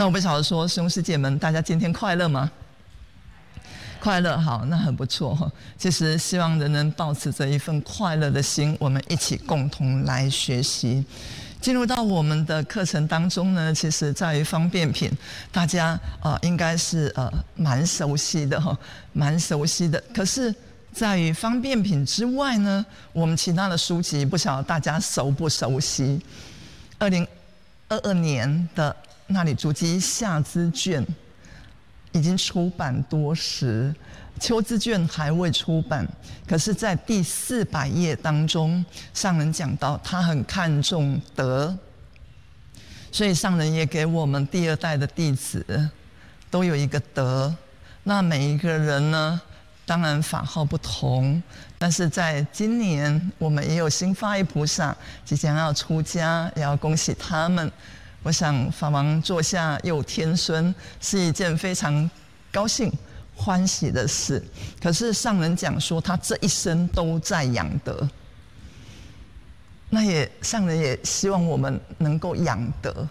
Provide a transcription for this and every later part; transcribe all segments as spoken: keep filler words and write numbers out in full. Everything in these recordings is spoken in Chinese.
那我不晓得说师兄师姐们，大家今天快乐吗？快乐，好，那很不错哈。其实希望人人抱持着一份快乐的心，我们一起共同来学习。进入到我们的课程当中呢，其实在于方便品，大家呃应该是呃蛮熟悉的哈，蛮熟悉的。可是在于方便品之外呢，我们其他的书籍不晓得大家熟不熟悉？二零二二年的那里足迹夏之卷已经出版多时，秋之卷还未出版。可是在第四百页当中，上人讲到他很看重德，所以上人也给我们第二代的弟子都有一个德。那每一个人呢，当然法号不同，但是在今年我们也有新发意菩萨即将要出家，也要恭喜他们。我想法王座下有天孙是一件非常高兴欢喜的事。可是上人讲说他这一生都在养德，那也上人也希望我们能够养德。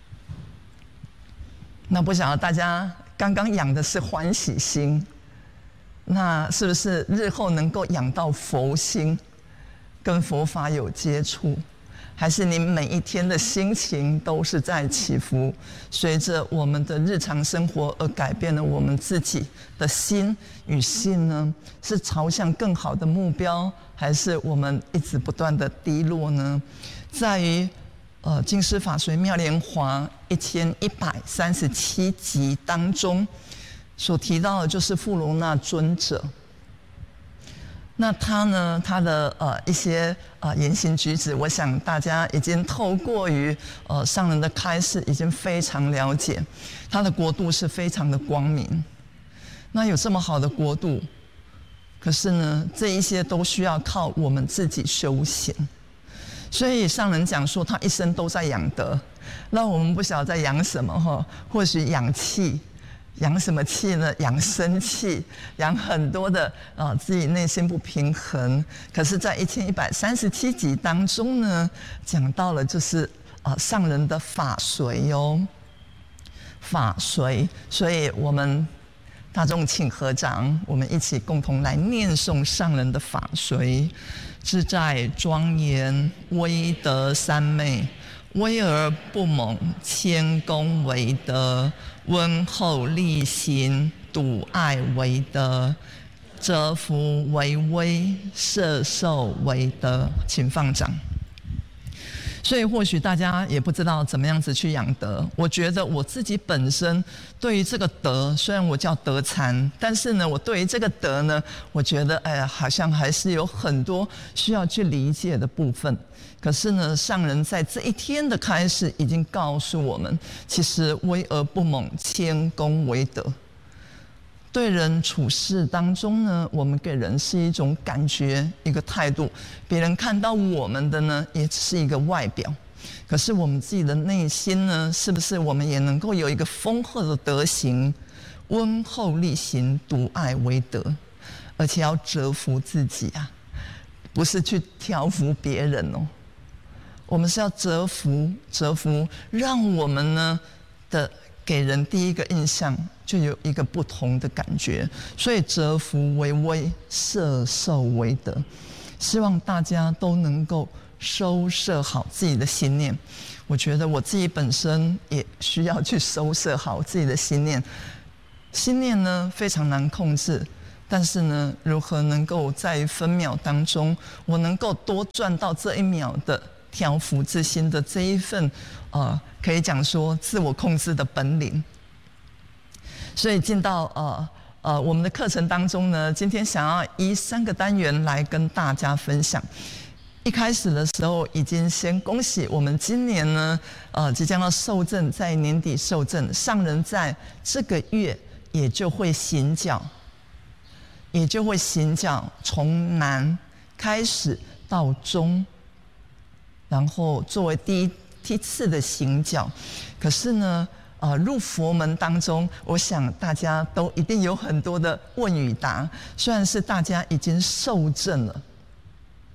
那不晓得大家刚刚养的是欢喜心，那是不是日后能够养到佛心，跟佛法有接触？还是你每一天的心情都是在起伏，随着我们的日常生活而改变了我们自己的心与性呢？是朝向更好的目标，还是我们一直不断的低落呢？在于呃《净师法随妙莲华》一千一百三十七集当中所提到的，就是富罗那尊者。那他呢？他的呃一些呃言行举止，我想大家已经透过于呃上人的开示，已经非常了解。他的国度是非常的光明。那有这么好的国度，可是呢，这一些都需要靠我们自己修行。所以上人讲说，他一生都在养德。那我们不晓得在养什么哈？或许养气。养什么气呢？养生气，养很多的啊、呃、自己内心不平衡。可是，在一千一百三十七集当中呢，讲到了就是啊、呃、上人的法随哟，法随。所以我们大众请合掌，我们一起共同来念诵上人的法随。自在庄严，威德三昧。威而不猛，谦恭为德；温厚力行，笃爱为德；折服为威，摄受为德。请放掌。所以或许大家也不知道怎么样子去养德。我觉得我自己本身对于这个德，虽然我叫德禅，但是呢，我对于这个德呢，我觉得哎呀，好像还是有很多需要去理解的部分。可是呢，上人在这一天的开始已经告诉我们，其实威而不猛，谦恭为德。对人处事当中呢，我们给人是一种感觉，一个态度。别人看到我们的呢，也只是一个外表。可是我们自己的内心呢，是不是我们也能够有一个丰厚的德行？温厚力行，笃爱为德，而且要折服自己啊，不是去挑服别人哦。我们是要折服，折服，让我们呢的给人第一个印象就有一个不同的感觉。所以折服为威，摄受为德。希望大家都能够收摄好自己的心念。我觉得我自己本身也需要去收摄好自己的心念。心念呢非常难控制，但是呢，如何能够在分秒当中，我能够多赚到这一秒的调伏之心的这一份呃，可以讲说自我控制的本领。所以进到呃呃我们的课程当中呢，今天想要以三个单元来跟大家分享。一开始的时候，已经先恭喜我们今年呢，呃，即将要受证，在年底受证，上人在这个月也就会行脚，也就会行脚，从南开始到中。然后作为第一梯次的行脚。可是呢，呃，入佛门当中，我想大家都一定有很多的问与答。虽然是大家已经受证了，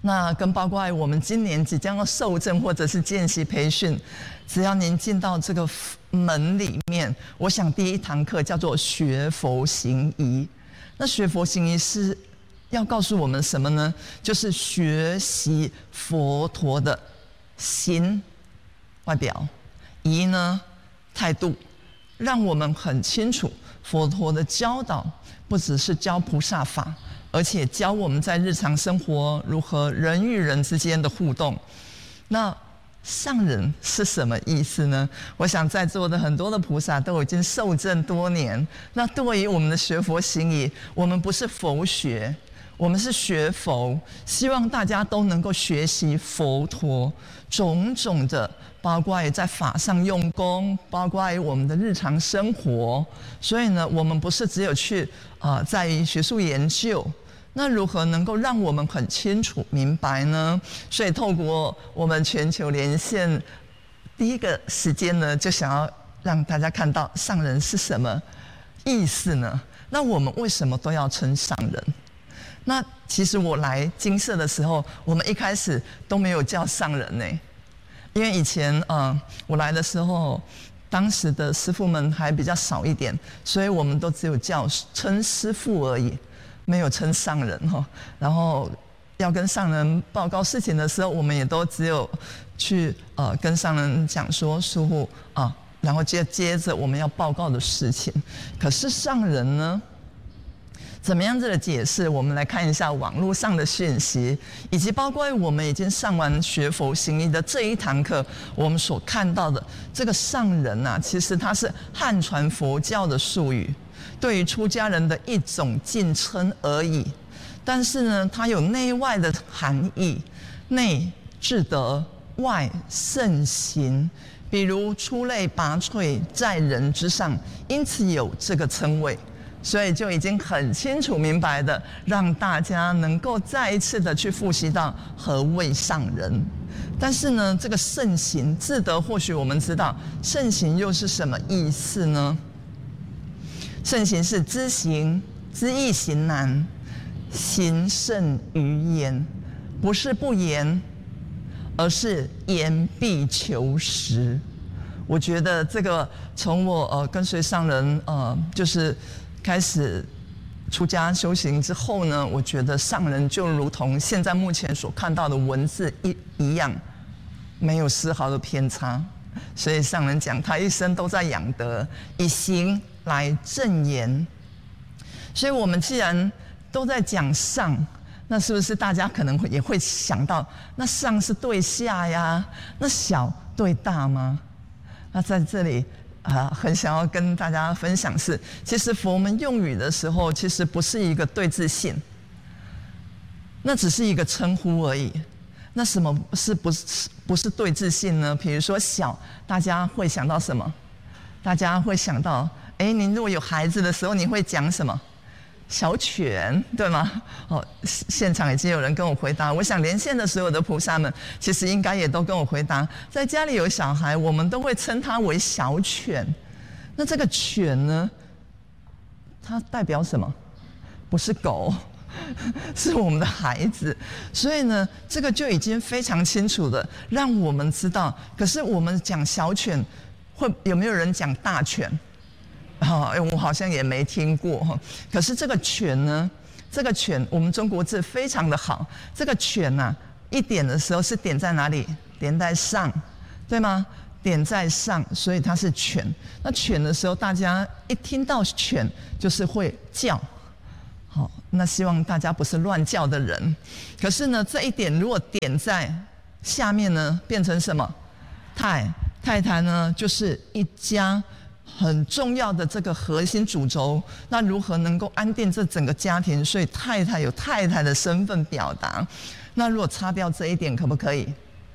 那跟包括我们今年即将要受证或者是见习培训，只要您进到这个门里面，我想第一堂课叫做学佛行仪。那学佛行仪是要告诉我们什么呢？就是学习佛陀的心外表，仪呢态度，让我们很清楚佛陀的教导不只是教菩萨法，而且教我们在日常生活如何人与人之间的互动。那上人是什么意思呢？我想在座的很多的菩萨都已经受证多年，那对于我们的学佛行仪，我们不是佛学，我们是学佛，希望大家都能够学习佛陀种种的，包括也在法上用功，包括于我们的日常生活。所以呢，我们不是只有去啊、呃，在于学术研究。那如何能够让我们很清楚明白呢？所以透过我们全球连线，第一个时间呢，就想要让大家看到上人是什么意思呢？那我们为什么都要称上人？那其实我来精舍的时候，我们一开始都没有叫上人呢，因为以前呃我来的时候，当时的师父们还比较少一点，所以我们都只有叫称师父而已。没有称上人哈，然后要跟上人报告事情的时候，我们也都只有去呃跟上人讲说师父啊，然后接接着我们要报告的事情。可是上人呢，怎么样子的解释？我们来看一下网络上的讯息，以及包括我们已经上完学佛行仪的这一堂课，我们所看到的这个上人啊，其实它是汉传佛教的术语。对于出家人的一种敬称而已，但是呢，它有内外的含义，内至德，外圣行。比如出类拔萃，在人之上，因此有这个称谓。所以就已经很清楚明白的，让大家能够再一次的去复习到何谓上人。但是呢，这个圣行至德，或许我们知道，圣行又是什么意思呢？圣行是知行，知易行难，行胜于言，不是不言，而是言必求实。我觉得这个从我呃跟随上人呃就是开始出家修行之后呢，我觉得上人就如同现在目前所看到的文字一一样，没有丝毫的偏差。所以上人讲他一生都在养德，以行来正言。所以我们既然都在讲上，那是不是大家可能也会想到，那上是对下呀，那小对大吗？那在这里啊、呃，很想要跟大家分享是，其实佛门用语的时候，其实不是一个对字性，那只是一个称呼而已。那什么是不是不是对字性呢？比如说小，大家会想到什么？大家会想到，哎，您如果有孩子的时候，你会讲什么？小犬，对吗？哦，现场已经有人跟我回答。我想连线的所有的菩萨们，其实应该也都跟我回答，在家里有小孩，我们都会称它为小犬。那这个犬呢，它代表什么？不是狗。是我们的孩子，所以呢，这个就已经非常清楚的让我们知道。可是我们讲小犬，会有没有人讲大犬？啊、哦，我好像也没听过。可是这个犬呢，这个犬，我们中国字非常的好。这个犬啊，一点的时候是点在哪里？点在上，对吗？点在上，所以它是犬。那犬的时候，大家一听到犬，就是会叫。好，那希望大家不是乱叫的人。可是呢，这一点如果点在下面呢，变成什么？太太太呢，就是一家很重要的这个核心主轴。那如何能够安定这整个家庭？所以太太有太太的身份表达。那如果擦掉这一点，可不可以？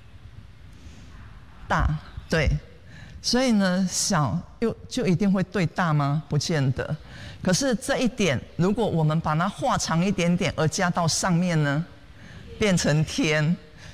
大，对。所以呢，小又就一定会对大吗？不见得。可是这一点，如果我们把它画长一点点，而加到上面呢，变成天。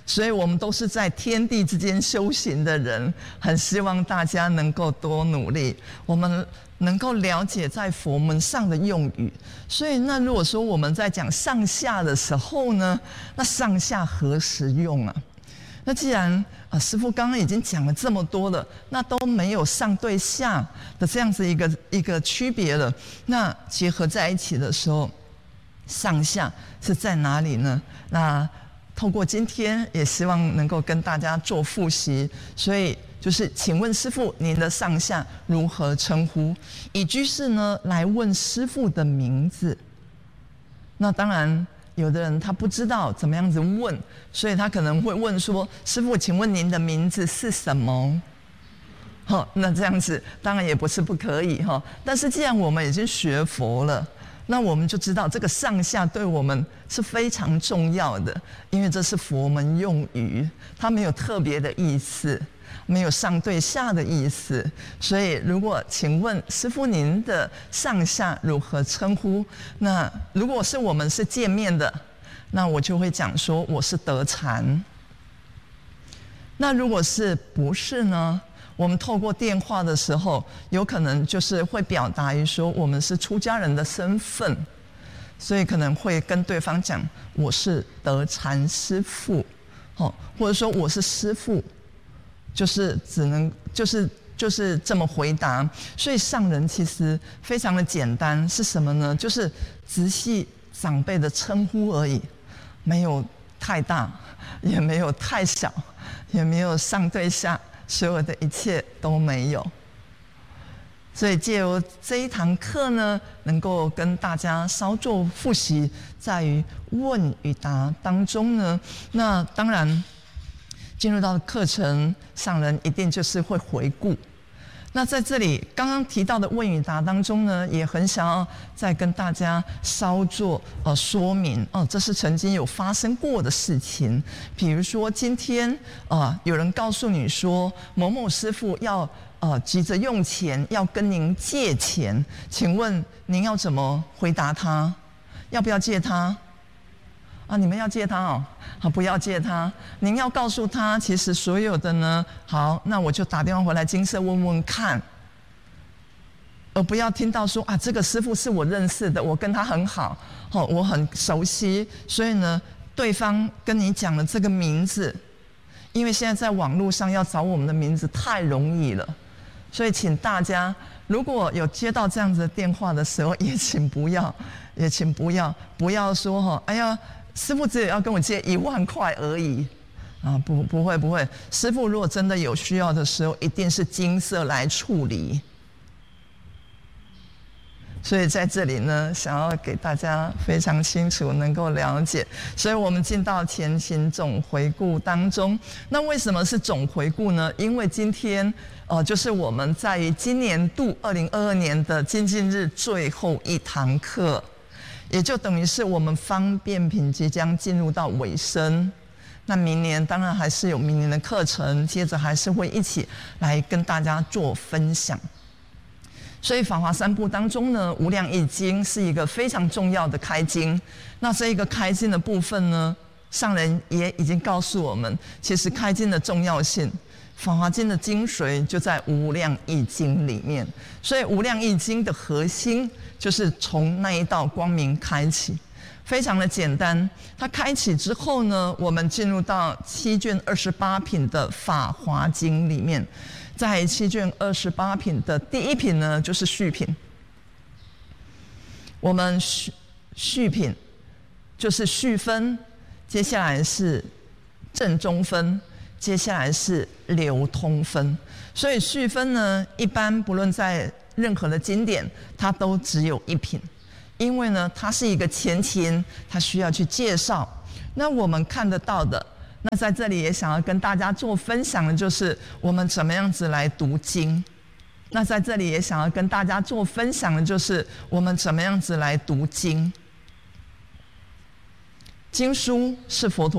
所以我们都是在天地之间修行的人，很希望大家能够多努力，我们能够了解在佛门上的用语。所以那如果说我们在讲上下的时候呢，那上下何时用啊？那既然啊，师父刚刚已经讲了这么多了，那都没有上对下的这样子一个一个区别了，那结合在一起的时候，上下是在哪里呢？那透过今天也希望能够跟大家做复习，所以就是请问师父您的上下如何称呼？以居士呢来问师父的名字。那当然有的人他不知道怎么样子问，所以他可能会问说：师父请问您的名字是什么？好，那这样子当然也不是不可以哈。但是既然我们已经学佛了，那我们就知道这个上下对我们是非常重要的，因为这是佛门用语，它没有特别的意思，没有上对下的意思。所以如果请问师父您的上下如何称呼？那如果是我们是见面的，那我就会讲说我是德禅。那如果是不是呢？我们透过电话的时候，有可能就是会表达于说我们是出家人的身份，所以可能会跟对方讲我是德禅师父，哦，或者说我是师父，就是只能就是就是这么回答。所以上人其实非常的简单，是什么呢？就是直系长辈的称呼而已，没有太大，也没有太小，也没有上对下。所有的一切都没有，所以借由这一堂课呢，能够跟大家稍作复习，在于问与答当中呢，那当然进入到课程，上人一定就是会回顾。那在这里刚刚提到的问与答当中呢，也很想要再跟大家稍作呃说明哦，这是曾经有发生过的事情。比如说今天啊、呃，有人告诉你说某某师父要呃急着用钱，要跟您借钱，请问您要怎么回答他？要不要借他？啊，你们要借他哦，好，不要借他。您要告诉他，其实所有的呢，好，那我就打电话回来金色问问看，而不要听到说啊，这个师父是我认识的，我跟他很好，哦，我很熟悉，所以呢，对方跟你讲了这个名字，因为现在在网络上要找我们的名字太容易了，所以请大家如果有接到这样子的电话的时候，也请不要，也请不要，不要说哈，哎呀。师父只有要跟我借一万块而已，啊，不，不会，不会。师父如果真的有需要的时候，一定是金色来处理。所以在这里呢，想要给大家非常清楚能够了解。所以我们进到前行总回顾当中。那为什么是总回顾呢？因为今天呃，就是我们在于今年度二零二二年的精进日最后一堂课。也就等于是我们方便品即将进入到尾声，那明年当然还是有明年的课程，接着还是会一起来跟大家做分享。所以法华三部当中呢，无量义经是一个非常重要的开经。那这一个开经的部分呢，上人也已经告诉我们，其实开经的重要性。法华经的精髓就在无量义经里面，所以无量义经的核心就是从那一道光明开启，非常的简单。它开启之后呢，我们进入到七卷二十八品的法华经里面，在七卷二十八品的第一品呢，就是序品。我们序序品就是序分，接下来是正中分。接下来是流通分，所以序分呢，一般不论在任何的经典，它都只有一品，因为呢，它是一个前情，它需要去介绍。那我们看得到的，那在这里也想要跟大家做分享的，就是我们怎么样子来读经。那在这里也想要跟大家做分享的，就是我们怎么样子来读经。经书是佛陀